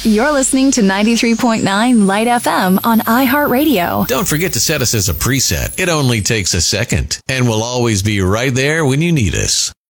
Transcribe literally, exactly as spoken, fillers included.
You're listening to ninety-three point nine Light F M on iHeartRadio. Don't forget to set us as a preset. It only takes a second, and we'll always be right there when you need us.